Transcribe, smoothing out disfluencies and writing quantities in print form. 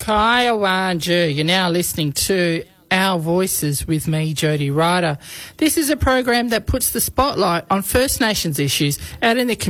Kaya Wanju. You're now listening to Our Voices with me, Jody Ryder. This is a program that puts the spotlight on First Nations issues out in the community.